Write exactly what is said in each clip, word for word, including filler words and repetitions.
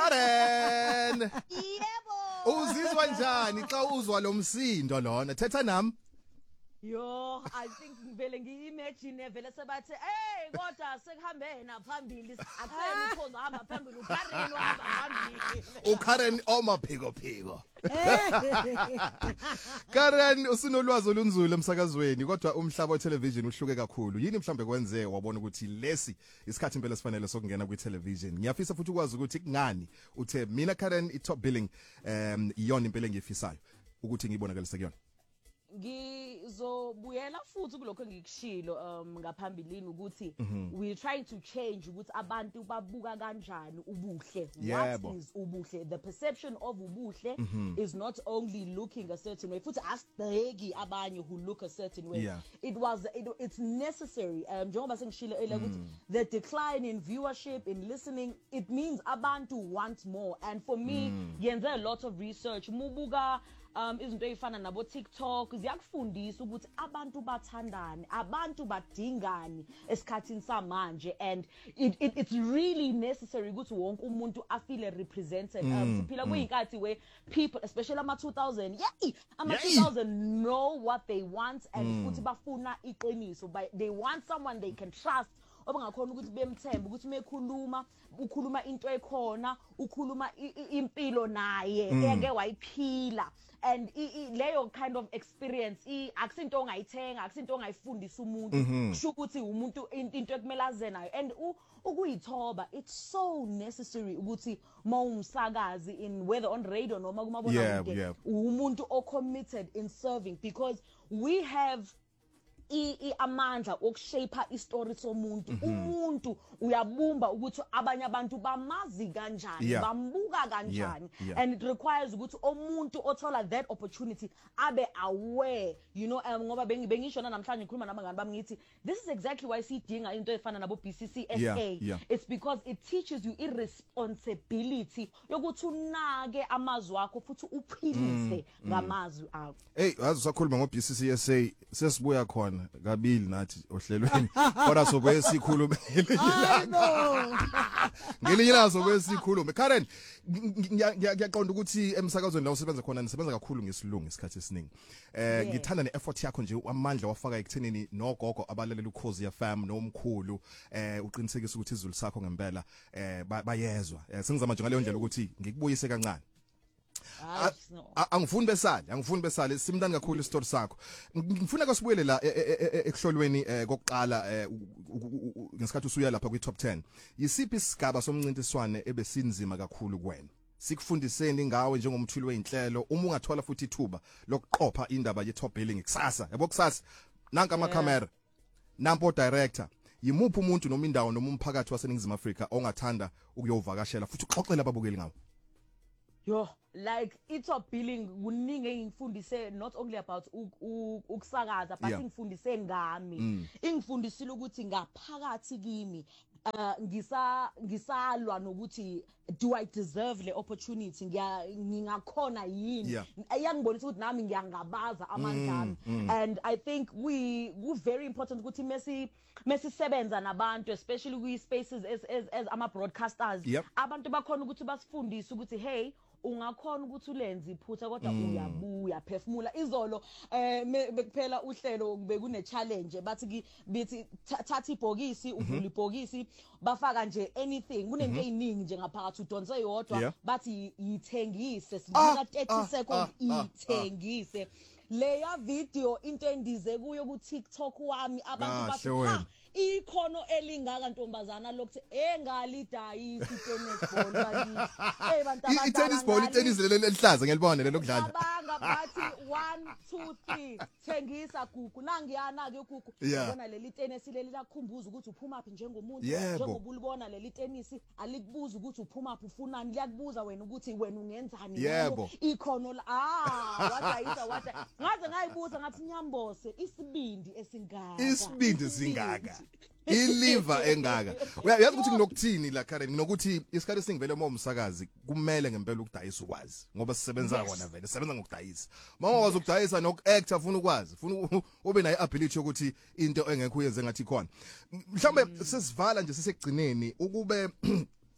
Karen Yebo. Uzizwa njani xa uzwa lo msindo lona thetha nami Yo, I think ngivele ngiimagine vele sebathi hey kodwa sekuhambe na phambili akusena ukhoza hamba phambili uKaren wahamba phambili uKaren omaphiko phiko Karen usinolwazi olunzulu emsakazweni kodwa umhlaba wetelevision uhluke kakhulu yini mhlambe kwenze wabona ukuthi lesi isikhathi impela sifanele sokungena kwi-television ngiyafisa futhi ukwazi ukuthi kungani uthe mina Karen i-top billing um iyona impela engiyifisayo ukuthi ngiyibonakalise kuyona ngizobuyela futhi kulokho engikushilo um ngaphambilini ukuthi we trying to change ukuthi abantu babuka kanjani ubuhle what is ubuhle the perception of ubuhle is not only looking a certain way futhi asibheki abanye who look a certain way yeah. it was it, it's necessary um njengoba sengishilo ele ukuthi the decline in viewership in listening it means abantu want more and for me yenze a lot of research mubuka um izinto ezifana nabo TikTok ziyakufundisa ukuthi abantu bathandane abantu badingani esikhathini samanje and it, it it's really necessary ukuthi wonke umuntu afile represented mm, um siphila kuyinkathi where people especially ama two thousand yeah ama two thousand know what they want and futhi bafuna iqiniso but they want someone they can trust obangakhona ukuthi bemthembe ukuthi mekhuluma ukhuluma into ekhona ukhuluma impilo naye eke wayiphila and leyo kind of experience akusinto ongayithenga akusinto ongayifundisa umuntu kusho ukuthi umuntu into ekumele aze nayo and ukuyithoba it's so necessary ukuthi mawumsakazi in whether on radio noma kumabona kude umuntu o committed in serving because we have i amandla okushape istory somuntu umuntu uyabumba ukuthi abanye abantu bamazi kanjani bambuka kanjani and it requires ukuthi umuntu othola that opportunity abe aware you know um, ngoba bengishona namhlanje ngikhuluma nabangani bami ngithi this is exactly why sidinga into efana nabo B C C S A it's because it teaches you irresponsibility yokuthi unake amazwi akho futhi uphilise ngamazwi akho hey azisakhuluma ngo B C C S A sesibuya khona kabili nathi ohlelweni kodwa sobe sikhulume ngelinye lazo kwesikhulume Karen ngiyaqonda ukuthi emsakazweni la usebenza khona nisebenza kakhulu ngesilungu isikhathi esiningi eh ngithanda ne-effort yakho nje amandla wafaka ekuthenini nogogo abalalela ukhozi ya fam nomkhulu eh uqinisekisa ukuthi izulu sakho ngempela eh bayezwa sengizama nje ngaleyo ndlela ukuthi ngikubuyise kancane angifuni besale angifuni besale simntana kakhulu istory sakho ngifuna kasibuyele la ekuhlolweni kokuqala ngesikhathi usuya lapha kwi top ten yisiphi isigaba somncintiswane ebesinzima kakhulu kuwena sikufundiseni ngawe njengomthuli weinhlelo uma ungathola futhi ithuba lokuqopha indaba ye top billing kusasa yabo kusasa nanka ama camera nampo director yimuphi umuntu noma indawo noma umphakathi waseNingizimu Afrika ongathanda ukuyovakashela futhi uxoxela ababukeli ngawo yo like i-top billing kuningi engifundise not only about ukusakaza but ngifundise ngami ingifundisile ukuthi ngaphakathi kimi uh ngisa ngisalwa nokuthi do I deserve le opportunity ngingakhona yini ayangibonisa ukuthi nami ngiyangabaza amandla and I think we we very important ukuthi mesi mesisebenza nabantu especially kwi spaces as as, as ama broadcasters abantu bakhona ukuthi basifundise ukuthi hey ungakhona ukuthi ulenze iphutha kodwa uyabuya phefumula izolo eh bekuphela uhlelo bekune challenge bathi bithi thatha ibhokisi uvula ibhokisi bafaka nje anything kunento eziningi nje ngaphakathi udonse yodwa bathi yithengise sibuka thirty seconds ithengise leya video into endize kuyo ku TikTok wami abantu bathi ikhono elingaka ntombazana lokuthi engalidayisi tennis ball bakithi hey bantu abadala i-tennis ball i-tennis lelihlaza ngiyalibona lelo kudlala abanga bathi one two three thengisa gugu nangiyana ke gugu ubona leli tennis leli lakhumbuza ukuthi uphuma phi njengomuntu njengoba ulibona leli tennis alikubuza ukuthi uphuma phi ufunani liyakubuza wena ukuthi wena ungenzani ikhono ah wadayisa wada ngaze ngayibuza ngathi nyambose isibindi esingaka isibindi singaka iliver engaka uyazi ukuthi nginokuthini la Karen nginokuthi isikhathi singivele uma umsakazi kumele ngempela ukudayisa ukwazi ngoba sisebenza kona vele sisebenza ngokudayisa mawakwazi ukudayisa nokuactor ufuna ukwazi ufuna ube nayo ability ukuthi into engekho uyenze ngathi khona mhlambe sesivala nje sisekugcineni ukube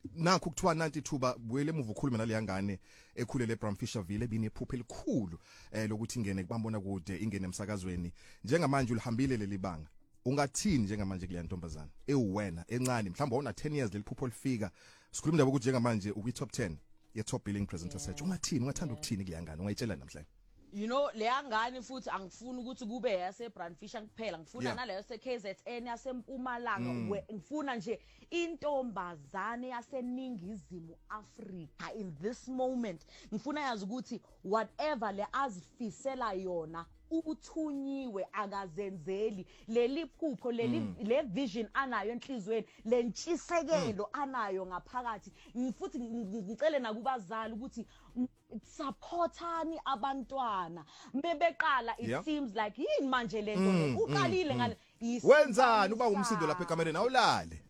nakho kuthiwa ninety-two buyele emuva ukhuluma nale ngane ekhulele eBramfisherville ebinephupho elikhulu eh lokuthi ingene kubambona kude ingene emsakazweni njengamanje ulihambile leli banga ungathini njengamanje kule ntombazana ewena encane mhlawumbe una ten years leliphupho lifika sikhuluma ndaba ukuthi njengamanje ukwi top ten ye top billing presenter search ungathini ungathanda ukuthini kule ngane ungayitshela namhlanje you know le yangane futhi angifuni ukuthi kube yase Brandfisher kuphela ngifuna Yeah. naleyo se K Z N yasempumalanga we- ngifuna nje intombazane yaseningizimu Africa in this moment ngifuna yazi ukuthi whatever le azifisela yona uthunyiwe akazenzeli leli phupho leli le vision anayo enhlizweni lentshisekelo anayo ngaphakathi futhi ngicele nakubazali ukuthi m- supportani abantwana bebeqala it Yeah. seems like yini manje lento le uqalile ngale wenzani uba umsindo lapha ekamereni awulale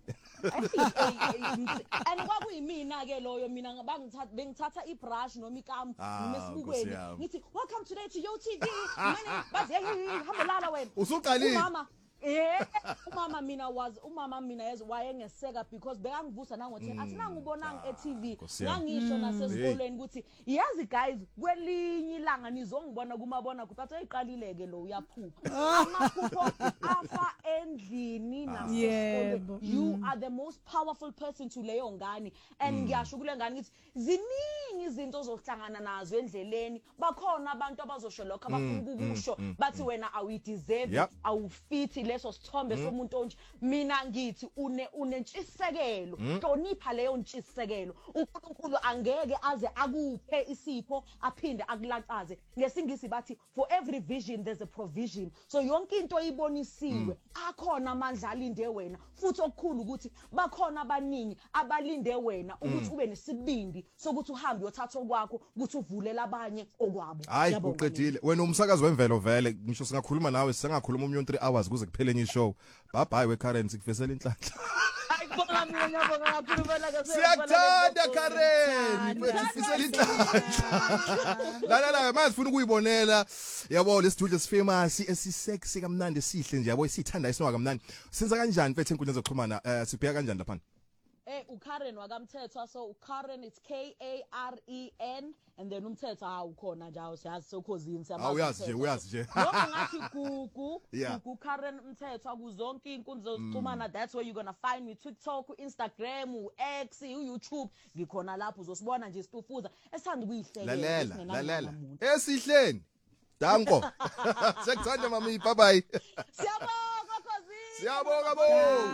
and kwakuyimina ke loyo mina ngabangithatha bengithatha ibrush noma ikamu Ah, nesibukweni Nkosi yami. ngithi welcome today to Yo T V manje bathi hey hamba lala wena Usuqalile? umama eh umama mina was umama mina yez wayengeseka because bekangivusa nango ten athi nangubonanga e T V Nkosi yami. ngangisho nasesikolweni ukuthi yazi guys kwelinye ilanga nizongibona kumabona kuphatha eyiqalile ke lo uyaphupha amaphupho afa endlini Yebo. nasesikolweni you are the most powerful person to leyo ngane and ngiyasho kule ngane ngithi ziningi izinto ozohlangana nazo endleleni bakhona abantu abazosho lokho abafuna ukukusho bathi wena awideserve Yep. awufiti leso sithombe somuntu onje mina ngithi une unentshisekelo hlonipha leyo ntshisekelo uNkulunkulu angeke aze akuphe isipho aphinde akulaqaze ngesingisi bathi for every vision there's a provision so yonke into oyibonisiwe akhona amandla alinde wena futhi okukhulu ukuthi bakhona abaningi abalinde wena ukuthi ube nesibindi sokuthi uhambe uyothatha kwakho ukuthi uvulela abanye okwabo hayi Ngiyabonga uqedile wena umsakazi wemvelo vele ngisho singakhuluma nawe singakhuluma umnyo three hours kuze kuphele enye show bye bye we currency kufesela inhlanhla hayi kubonga mina ngiyabonga kakhulu phela ke siyakuthanda Karen wethisela inhlanhla la la la manje ufuna ukuyibonela yabo lesithudle sifamous esisexy kamnandi sihle nje yabo isithanda isinoka kamnandi senza kanjani mfethu enkundleni zokuxhumana eh sibheka kanjani lapha Eh uKaren wakamthethwa so uKaren it's K A R E N and then umthetho awukhona nje awusiyazi sokhozini Awu, uyazi nje, uyazi nje. Lokho ngathi gugu Yeah. gugu Karen Mthethwa kuzonke inkundla zokuxhumana that's where you're going to find me TikTok, Instagram, uX, uYouTube ngikhona lapho uzosibona nje isifufuza esithanda ukuyihlekela lalela lalela esihleni danko sekuthanda mami bye bye Siyabonga khozini siyabonga bo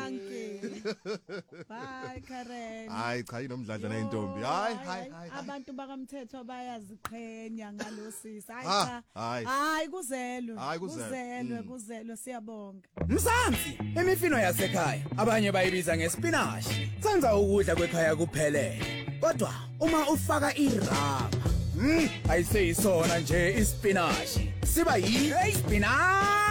Bye Karen. hayi cha inomdlandla nayintombi hayi hayi hayi Abantu bakamthethwa bayaziqhenya ngalosisi. Hayi Ah, cha. hayi. Hayi kuzelwe. Hayi, kuzelwe. Kuzelwe kuzelwe siyabonga. Mzansi, imifino yasekhaya abanye bayibiza ngespinash. Senza ukudla kwekhaya kuphelele. Kodwa uma ufaka iraba, mm, ayiseyisona nje ispinash. Siba yini? Hey spinash.